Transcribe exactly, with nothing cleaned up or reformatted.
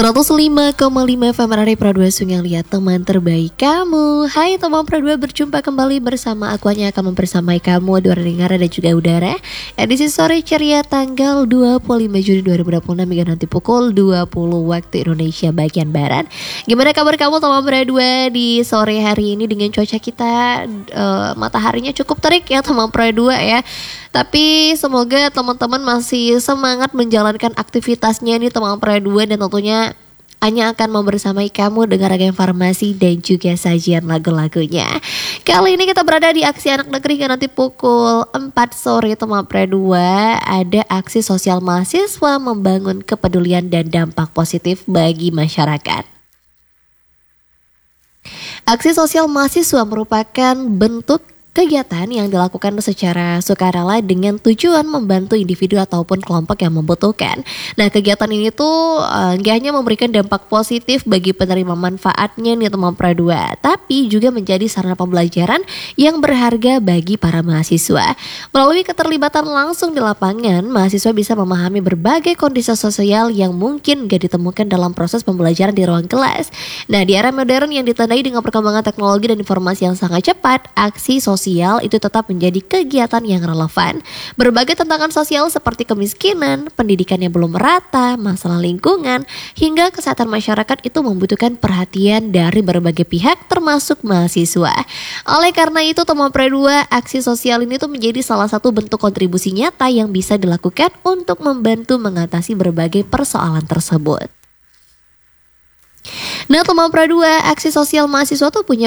seratus lima koma lima F M Radio Pro dua Sungai Liat, teman terbaik kamu. Hai teman Pro dua, berjumpa kembali bersama aku hanya akan mempersamai kamu di dengar dan juga udara. Edisi sore ceria tanggal dua puluh lima Juni dua ribu dua puluh enam hingga nanti pukul dua puluh waktu Indonesia bagian Barat. Gimana kabar kamu teman Pro dua di sore hari ini dengan cuaca kita uh, mataharinya cukup terik ya teman Pro dua ya. Tapi semoga teman-teman masih semangat menjalankan aktivitasnya nih teman Pro dua, dan tentunya hanya akan mau bersamai kamu dengan ragam informasi dan juga sajian lagu-lagunya. Kali ini kita berada di aksi anak negeri yang nanti pukul empat sore teman Pro dua. Ada aksi sosial mahasiswa membangun kepedulian dan dampak positif bagi masyarakat. Aksi sosial mahasiswa merupakan bentuk kegiatan yang dilakukan secara sukarela dengan tujuan membantu individu ataupun kelompok yang membutuhkan. Nah, kegiatan ini tuh uh, gak hanya memberikan dampak positif bagi penerima manfaatnya nih teman Pro dua, tapi juga menjadi sarana pembelajaran yang berharga bagi para mahasiswa. Melalui keterlibatan langsung di lapangan, mahasiswa bisa memahami berbagai kondisi sosial yang mungkin gak ditemukan dalam proses pembelajaran di ruang kelas. Nah, di era modern yang ditandai dengan perkembangan teknologi dan informasi yang sangat cepat, aksi sosial itu tetap menjadi kegiatan yang relevan. Berbagai tantangan sosial seperti kemiskinan, pendidikan yang belum merata, masalah lingkungan, hingga kesehatan masyarakat itu membutuhkan perhatian dari berbagai pihak termasuk mahasiswa. Oleh karena itu teman Pro dua, aksi sosial ini tuh menjadi salah satu bentuk kontribusi nyata yang bisa dilakukan untuk membantu mengatasi berbagai persoalan tersebut. Nah teman Pro dua, aksi sosial mahasiswa tuh punya